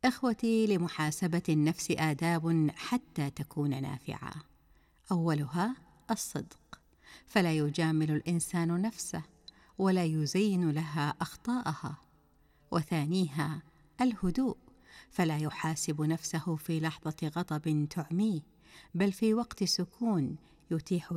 إخوتي، لمحاسبة النفس آداب حتى تكون نافعة. أولها الصدق، فلا يجامل الإنسان نفسه ولا يزين لها أخطاءها. وثانيها الهدوء، فلا يحاسب نفسه في لحظة غضب تعميه، بل في وقت سكون يتيح